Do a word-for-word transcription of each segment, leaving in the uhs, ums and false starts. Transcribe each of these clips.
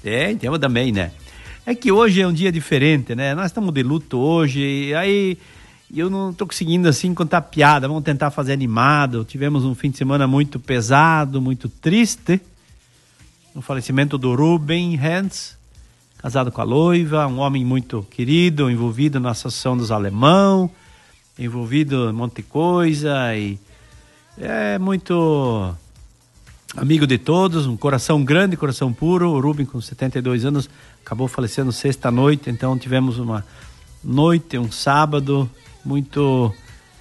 Tem, temos também, né? É que hoje é um dia diferente, né? Nós estamos de luto hoje, e aí eu não tô conseguindo, assim, contar piada. Vamos tentar fazer animado. Tivemos um fim de semana muito pesado, muito triste. O falecimento do Ruben Hentz, casado com a Loiva, um homem muito querido, envolvido na Associação dos Alemão, envolvido em um monte de coisa, e é muito amigo de todos, um coração grande, coração puro. O Ruben, com setenta e dois anos, acabou falecendo sexta-noite, então tivemos uma noite, um sábado muito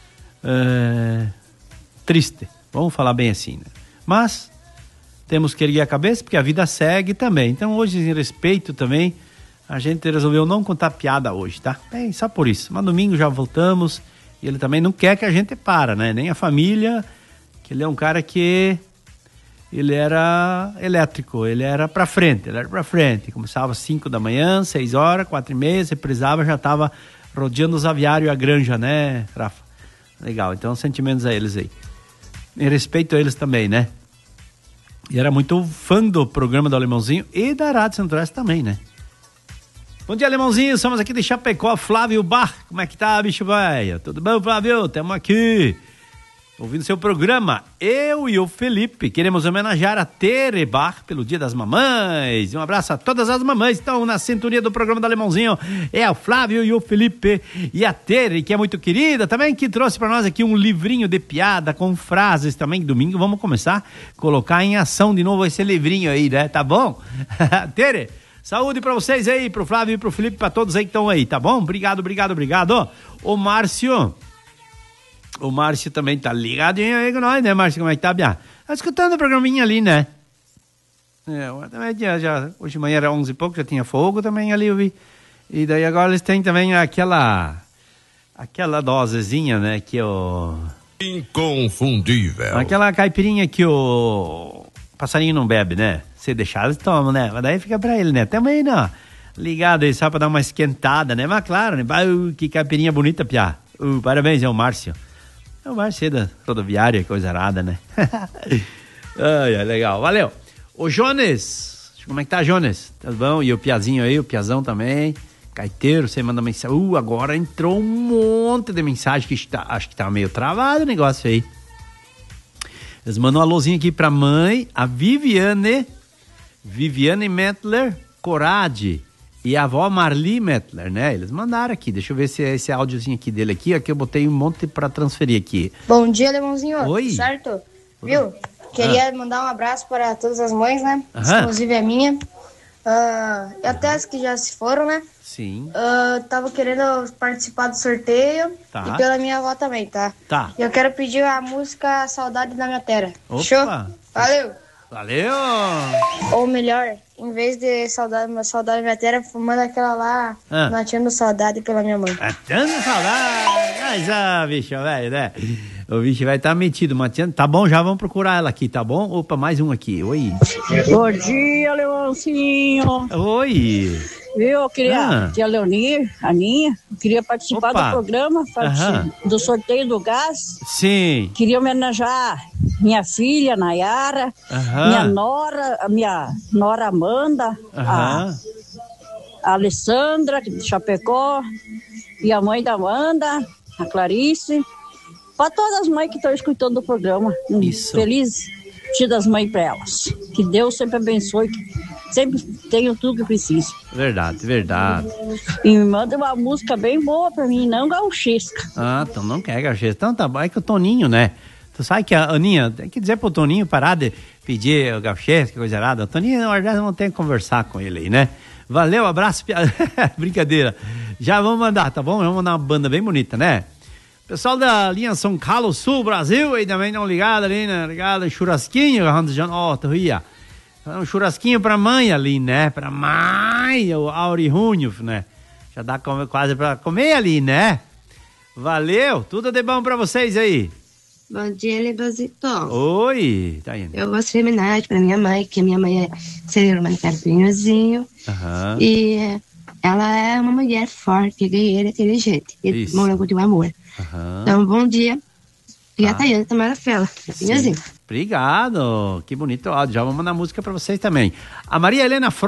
é, triste, vamos falar bem assim, né? Mas temos que erguer a cabeça, porque a vida segue também. Então hoje, em respeito também, a gente resolveu não contar piada hoje, tá? É só por isso. Mas domingo já voltamos, e ele também não quer que a gente para, né? Nem a família, que ele é um cara que ele era elétrico, ele era pra frente, ele era pra frente. Começava às cinco da manhã, seis horas, quatro e meia, você precisava, já tava rodeando os aviários e a granja, né, Rafa? Legal, então sentimentos a eles aí. Em respeito a eles também, né? E era muito fã do programa do Alemãozinho e da Rádio Centro-Oeste também, né? Bom dia, Alemãozinho, estamos aqui de Chapecó, Flávio Bar. Como é que tá, bicho velho? Tudo bom, Flávio? Estamos aqui ouvindo seu programa. Eu e o Felipe queremos homenagear a Tere Bar pelo Dia das Mamães. Um abraço a todas as mamães que estão na sintonia do programa do Alemãozinho. É o Flávio e o Felipe. E a Tere, que é muito querida, também, que trouxe para nós aqui um livrinho de piada com frases também. Domingo vamos começar a colocar em ação de novo esse livrinho aí, né? Tá bom? Tere, saúde pra vocês aí, pro Flávio e pro Felipe, pra todos aí que estão aí, tá bom? Obrigado, obrigado, obrigado. Ô, Márcio, o Márcio também tá ligadinho aí com nós, né, Márcio? Como é que tá, Bia? Tá escutando o programinha ali, né? É, também já, já, hoje de manhã era onze e pouco, já tinha fogo também ali, eu vi. E daí agora eles têm também aquela, aquela dosezinha, né, que o... Inconfundível. Aquela caipirinha que o passarinho não bebe, né? Se deixar, eles tomam, né? Mas daí fica pra ele, né? Também não. Ligado aí, só pra dar uma esquentada, né? Mas claro, né? Uh, que caipirinha bonita, piá. Uh, parabéns, é o Márcio. É o Márcio da rodoviária, coisa arada, né? Ai, é legal, valeu. Ô, Jones, como é que tá, Jones? Tá bom? E o Piazinho aí, o Piazão também. Caeteiro, você manda mensagem. Uh, agora entrou um monte de mensagem que está, acho que tá meio travado o negócio aí. Eles mandam um alôzinho aqui pra mãe, a Viviane, Viviane Mettler Corade e a avó Marli Mettler, né? Eles mandaram aqui, deixa eu ver se é esse áudiozinho aqui dele aqui, aqui eu botei um monte pra transferir aqui. Bom dia, Alemãozinho. Oi. Certo? Viu? Queria ah. mandar um abraço para todas as mães, né? Aham. Inclusive a minha. Uh, e até as que já se foram, né? Sim. Uh, tava querendo participar do sorteio. Tá. E pela minha avó também, tá? Tá. E eu quero pedir a música Saudade da Minha Terra. Opa. Show? Valeu! Valeu! Ou melhor, em vez de saudade, saudade da minha terra, manda aquela lá, ah. Matando Saudade pela minha mãe. Matando Saudade! Mas, ah, bicho, velho, né? O bicho vai estar tá metido, matando. Tá bom, já vamos procurar ela aqui, tá bom? Opa, mais um aqui. Oi. Bom dia, Leoncinho. Oi. Viu, eu queria, ah. tia Leonir, Aninha, eu queria participar Opa. do programa, Aham. do sorteio do gás. Sim. Queria homenagear minha filha, Nayara, Aham. minha nora, a minha nora Amanda, a, a Alessandra, de Chapecó, e a mãe da Amanda, a Clarice, para todas as mães que estão escutando o programa. Um Isso. Feliz Dia das Mães para elas. Que Deus sempre abençoe, que sempre tenham tudo que preciso. Verdade, verdade. E me manda uma música bem boa pra mim, não gauchesca. Ah, então não quer gauchesca. Então tá bom, é que o Toninho, né? Tu sabe que a Aninha, tem que dizer pro Toninho parar de pedir o gauchesca, coisa errada. O Toninho, na verdade, não tem que conversar com ele aí, né? Valeu, abraço, brincadeira. Já vamos mandar, tá bom? Vamos mandar uma banda bem bonita, né? Pessoal da linha São Carlos Sul, Brasil, aí também não ligado ali, né? Ligado, churrasquinho, ó, tu ia. Um churrasquinho pra mãe ali, né? Pra mãe, o Auri Runhoff, né? Já dá quase pra comer ali, né? Valeu, tudo de bom pra vocês aí. Bom dia, Lebozito. Oi, tá indo. Eu gosto de homenagem pra minha mãe, que minha mãe é ser humanitária Pinhozinho. Aham. E ela é uma mulher forte, guerreira, inteligente. E morango de um amor. Aham. Então, bom dia. E ah. a Tayane Tamarafela, Pinhozinho. Obrigado, que bonito áudio. Já vamos mandar música pra vocês também. A Maria Helena Fro